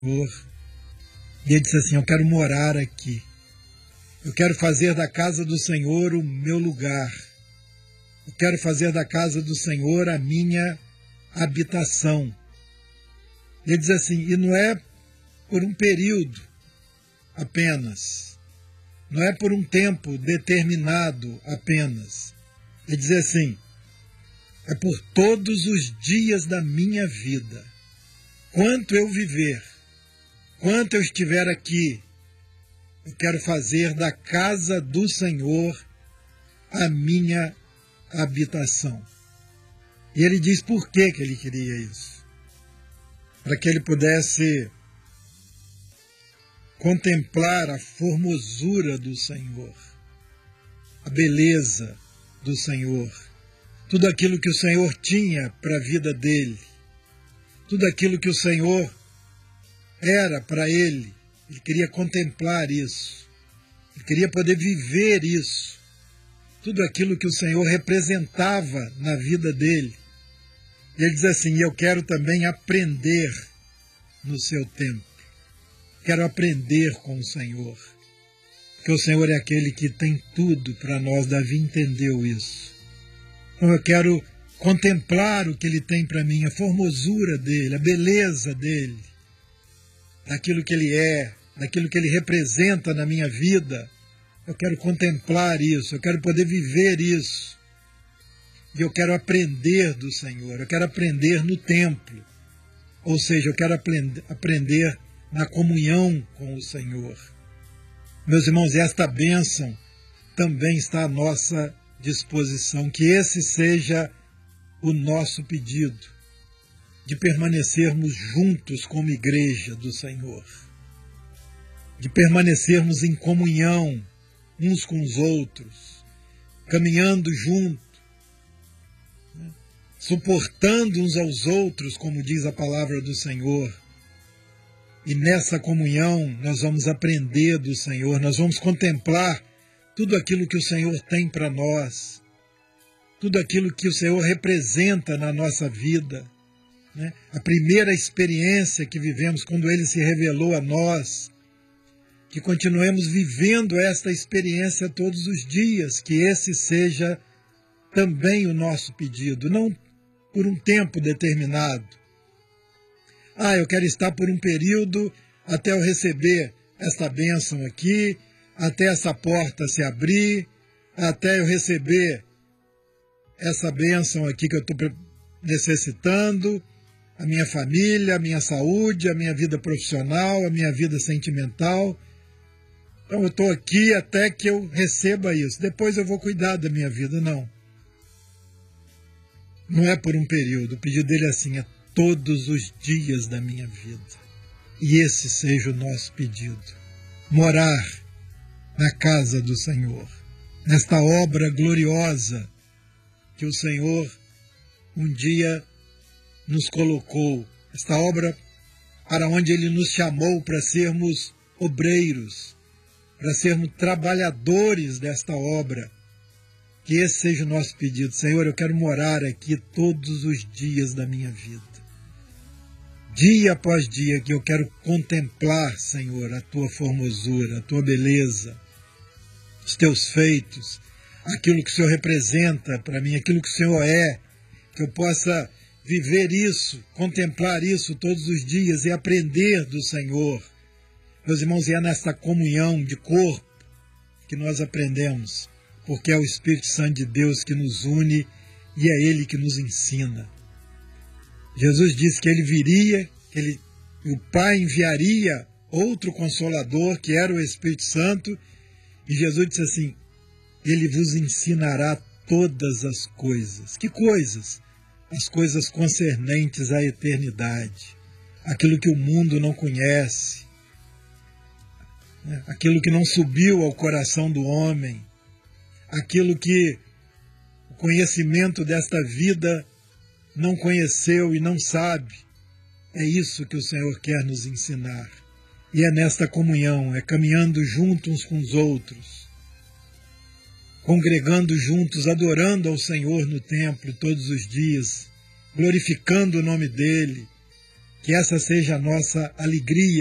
Senhor. E ele disse assim: eu quero morar aqui. Eu quero fazer da casa do Senhor o meu lugar. Eu quero fazer da casa do Senhor a minha habitação. Ele diz assim, e não é por um período apenas, não é por um tempo determinado apenas. Ele diz assim, é por todos os dias da minha vida. Quanto eu viver, quanto eu estiver aqui, eu quero fazer da casa do Senhor a minha habitação. E ele diz por que ele queria isso. Para que ele pudesse contemplar a formosura do Senhor, a beleza do Senhor, tudo aquilo que o Senhor tinha para a vida dele, tudo aquilo que o Senhor era para ele. Ele queria contemplar isso, ele queria poder viver isso, tudo aquilo que o Senhor representava na vida dele. E ele diz assim, eu quero também aprender no seu templo, quero aprender com o Senhor, porque o Senhor é aquele que tem tudo para nós. Davi entendeu isso. Então eu quero contemplar o que ele tem para mim, a formosura dele, a beleza dele, daquilo que ele é, daquilo que ele representa na minha vida. Eu quero contemplar isso, eu quero poder viver isso. E eu quero aprender do Senhor, eu quero aprender no templo. Ou seja, eu quero aprender na comunhão com o Senhor. Meus irmãos, esta bênção também está à nossa disposição. Que esse seja o nosso pedido, de permanecermos juntos como igreja do Senhor, de permanecermos em comunhão uns com os outros, caminhando juntos, suportando uns aos outros, como diz a palavra do Senhor. E nessa comunhão nós vamos aprender do Senhor, nós vamos contemplar tudo aquilo que o Senhor tem para nós, tudo aquilo que o Senhor representa na nossa vida, né? A primeira experiência que vivemos quando Ele se revelou a nós, que continuemos vivendo esta experiência todos os dias, que esse seja também o nosso pedido, não por um tempo determinado. Eu quero estar por um período até eu receber esta bênção aqui, até essa porta se abrir, até eu receber essa bênção aqui que eu estou necessitando, a minha família, a minha saúde, a minha vida profissional, a minha vida sentimental. Então eu estou aqui até que eu receba isso. Depois eu vou cuidar da minha vida. Não. Não é por um período. O pedido dele é assim, é todos os dias da minha vida. E esse seja o nosso pedido. Morar na casa do Senhor, nesta obra gloriosa que o Senhor um dia nos colocou, esta obra para onde Ele nos chamou para sermos obreiros, para sermos trabalhadores desta obra. Que esse seja o nosso pedido. Senhor, eu quero morar aqui todos os dias da minha vida. Dia após dia, que eu quero contemplar, Senhor, a Tua formosura, a Tua beleza, os Teus feitos, aquilo que o Senhor representa para mim, aquilo que o Senhor é, que eu possa viver isso, contemplar isso todos os dias e aprender do Senhor. Meus irmãos, é nesta comunhão de corpo que nós aprendemos, porque é o Espírito Santo de Deus que nos une e é Ele que nos ensina. Jesus disse que Ele viria, o Pai enviaria outro Consolador, que era o Espírito Santo, e Jesus disse assim, Ele vos ensinará todas as coisas. Que coisas? As coisas concernentes à eternidade, aquilo que o mundo não conhece, aquilo que não subiu ao coração do homem, aquilo que o conhecimento desta vida não conheceu e não sabe. É isso que o Senhor quer nos ensinar. E é nesta comunhão, é caminhando juntos uns com os outros, congregando juntos, adorando ao Senhor no templo todos os dias, glorificando o nome dEle, Que essa seja a nossa alegria.